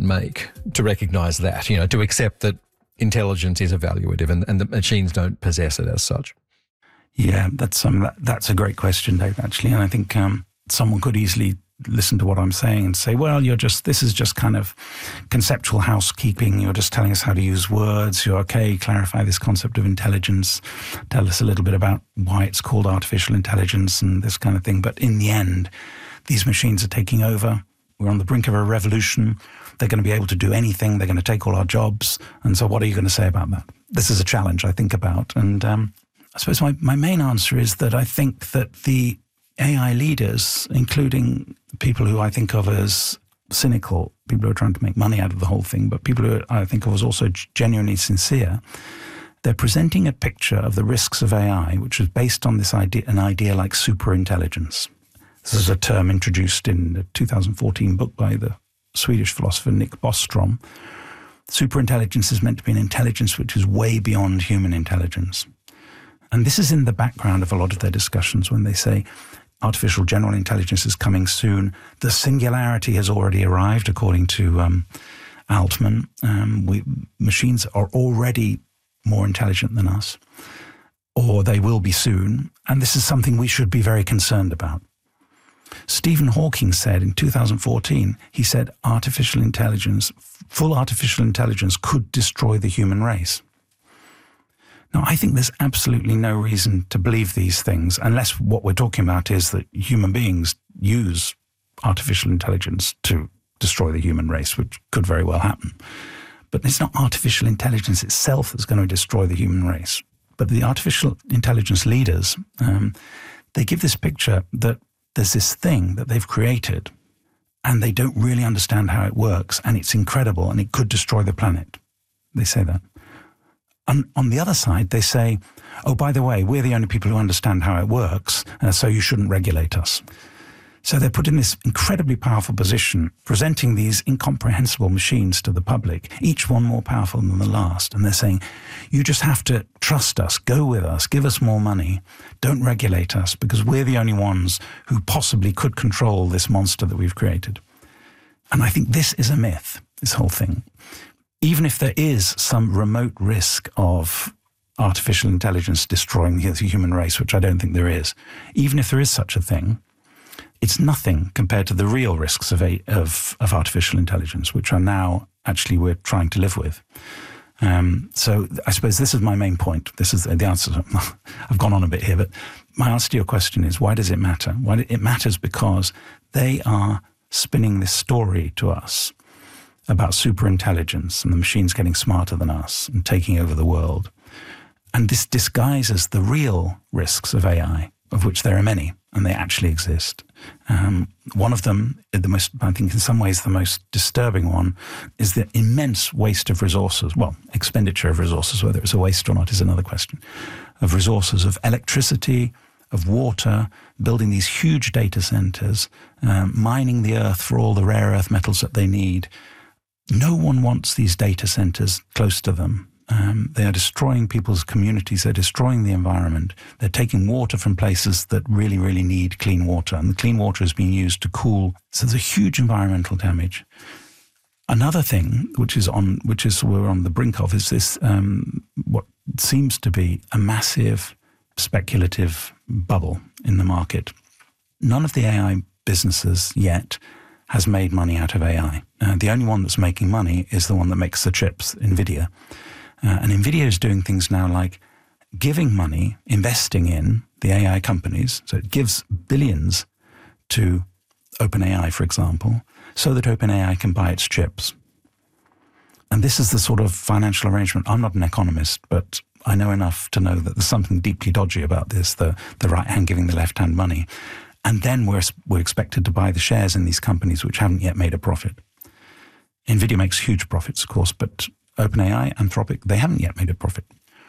make to recognise that, to accept that intelligence is evaluative and the machines don't possess it as such? Yeah, that's a great question, Dave, actually. And I think someone could easily listen to what I'm saying and say, well, this is just kind of conceptual housekeeping. You're just telling us how to use words. You're okay, clarify this concept of intelligence. Tell us a little bit about why it's called artificial intelligence and this kind of thing. But in the end, these machines are taking over. We're on the brink of a revolution. They're going to be able to do anything. They're going to take all our jobs. And so what are you going to say about that? This is a challenge I think about. And I suppose my main answer is that I think that the AI leaders, including people who I think of as cynical, people who are trying to make money out of the whole thing, but people who I think of as also genuinely sincere, they're presenting a picture of the risks of AI, which is based on an idea like superintelligence. This is a term introduced in a 2014 book by the Swedish philosopher Nick Bostrom. Superintelligence is meant to be an intelligence which is way beyond human intelligence. And this is in the background of a lot of their discussions when they say artificial general intelligence is coming soon. The singularity has already arrived, according to Altman. Machines are already more intelligent than us, or they will be soon. And this is something we should be very concerned about. Stephen Hawking said in 2014, he said full artificial intelligence could destroy the human race. Now, I think there's absolutely no reason to believe these things unless what we're talking about is that human beings use artificial intelligence to destroy the human race, which could very well happen. But it's not artificial intelligence itself that's going to destroy the human race. But the artificial intelligence leaders, they give this picture that there's this thing that they've created and they don't really understand how it works and it's incredible and it could destroy the planet. They say that. On the other side, they say, oh, by the way, we're the only people who understand how it works, so you shouldn't regulate us. So they're put in this incredibly powerful position, presenting these incomprehensible machines to the public, each one more powerful than the last. And they're saying, you just have to trust us, go with us, give us more money, don't regulate us, because we're the only ones who possibly could control this monster that we've created. And I think this is a myth, this whole thing. Even if there is some remote risk of artificial intelligence destroying the human race, which I don't think there is, even if there is such a thing, it's nothing compared to the real risks of artificial intelligence, which are now actually we're trying to live with. So I suppose this is my main point. This is the answer. I've gone on a bit here, but my answer to your question is, why does it matter? It matters because they are spinning this story to us about superintelligence and the machines getting smarter than us and taking over the world. And this disguises the real risks of AI, of which there are many, and they actually exist. One of them, I think in some ways the most disturbing one, is the immense waste of resources. Well, expenditure of resources, whether it's a waste or not is another question, of resources, of electricity, of water, building these huge data centers, mining the earth for all the rare earth metals that they need. No one wants these data centers close to them. They are destroying people's communities. They're destroying the environment. They're taking water from places that really, really need clean water. And the clean water is being used to cool. So there's a huge environmental damage. Another thing, which we're on the brink of, is this, what seems to be a massive speculative bubble in the market. None of the AI businesses yet has made money out of AI. The only one that's making money is the one that makes the chips, NVIDIA. And NVIDIA is doing things now like giving money, investing in the AI companies. So it gives billions to OpenAI, for example, so that OpenAI can buy its chips. And this is the sort of financial arrangement. I'm not an economist, but I know enough to know that there's something deeply dodgy about this, the right hand giving the left hand money. And then we're expected to buy the shares in these companies which haven't yet made a profit. NVIDIA makes huge profits, of course, but OpenAI, Anthropic, they haven't yet made a profit.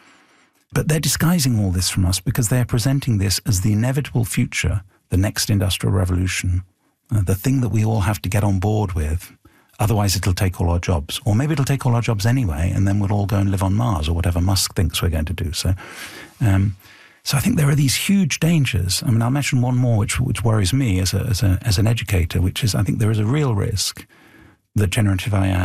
But they're disguising all this from us because they're presenting this as the inevitable future, the next industrial revolution, the thing that we all have to get on board with. Otherwise, it'll take all our jobs. Or maybe it'll take all our jobs anyway, and then we'll all go and live on Mars or whatever Musk thinks we're going to do. So I think there are these huge dangers. I mean, I'll mention one more which worries me as an educator, which is I think there is a real risk that generative AI